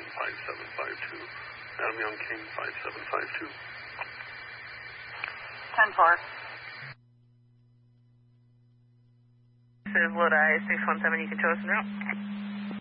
5752. Adam Young King 5752. 10-4. This is Lodi 617, you can show us en route.